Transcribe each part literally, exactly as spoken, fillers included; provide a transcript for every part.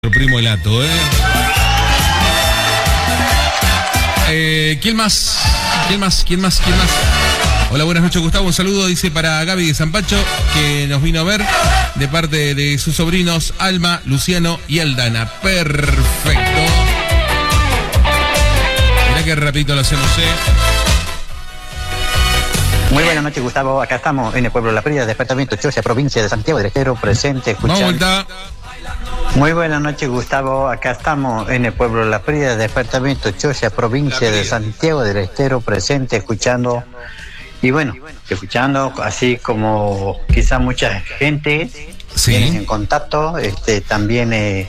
Primo Elato, ¿eh? ¿eh? ¿Quién más? ¿Quién más? ¿Quién más? ¿Quién más? Hola, buenas noches, Gustavo. Un saludo, dice, para Gaby de San Pacho, que nos vino a ver de parte de sus sobrinos Alma, Luciano y Aldana. Perfecto. Mirá qué rapidito lo hacemos, ¿eh? Muy buenas noches, Gustavo. Acá estamos en el pueblo de La Prida, departamento Choya, provincia de Santiago del Estero, presente, escuchando. Vamos, vuelta. Muy buenas noches, Gustavo. Acá estamos en el pueblo de La Prida, departamento Choya, provincia de Santiago del Estero, presente, escuchando. Y bueno, escuchando, así como quizá mucha gente sí. Tienes en contacto, este, también eh,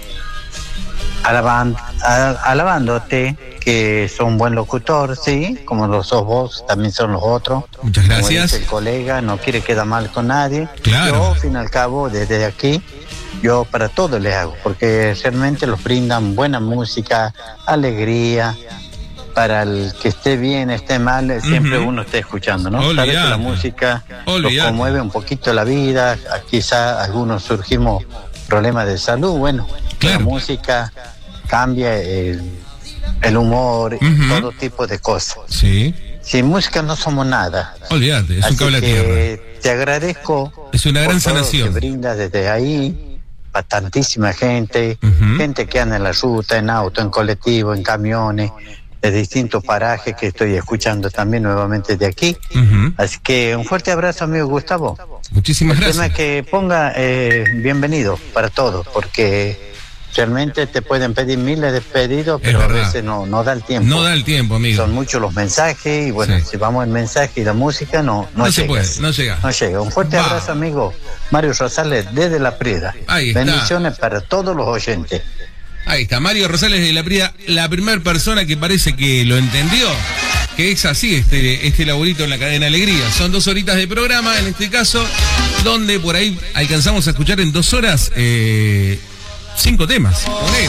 alaban, al, alabándote, que sos un buen locutor, sí, como lo sos vos, también son los otros. Muchas gracias. Como dice el colega, no quiere quedar mal con nadie. Claro. Yo, al fin y al cabo, desde aquí, yo para todo les hago, porque realmente los brindan buena música, alegría, para el que esté bien, esté mal, siempre uh-huh. uno esté escuchando, ¿no? Olvidate. Sabes que la música Olvidate. los conmueve un poquito la vida, quizá algunos surgimos problemas de salud, bueno, claro. La música cambia el, el humor, uh-huh. todo tipo de cosas. Sí. Sin música no somos nada. Olvídate, es Así un cable a tierra. Te agradezco. Es una gran por todo sanación. que brinda desde ahí para tantísima gente, uh-huh. gente que anda en la ruta, en auto, en colectivo, en camiones, de distintos parajes que estoy escuchando también nuevamente de aquí. Uh-huh. Así que un fuerte abrazo, amigo Gustavo. Muchísimas El gracias. tema que ponga eh, bienvenido para todos, porque realmente te pueden pedir miles de pedidos, pero a veces no, no da el tiempo. No da el tiempo, amigo. Son muchos los mensajes y bueno, sí. si vamos en mensaje y la música no no, no se puede, no llega. No llega. Un fuerte Va. abrazo, amigo Mario Rosales desde La Prida. Ahí está. Bendiciones para todos los oyentes. Ahí está, Mario Rosales de La Prida, la primera persona que parece que lo entendió, que es así este, este laburito en la cadena Alegría. Son dos horitas de programa, en este caso, donde por ahí alcanzamos a escuchar en dos horas eh, cinco temas. Ponele.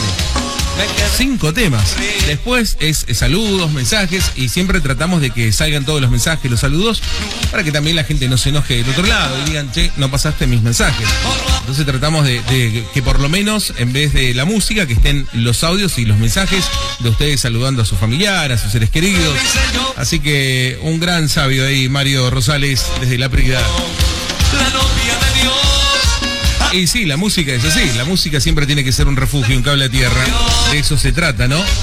Cinco temas. Después es, es saludos, mensajes, y siempre tratamos de que salgan todos los mensajes, los saludos, para que también la gente no se enoje del otro lado y digan, che, no pasaste mis mensajes. Entonces tratamos de, de que por lo menos, en vez de la música, que estén los audios y los mensajes de ustedes saludando a sus familiares, a sus seres queridos. Así que un gran sabio ahí, Mario Rosales, desde La Prida. La novia de Dios. Y sí, la música es así, la música siempre tiene que ser un refugio, un cable a tierra, de eso se trata, ¿no?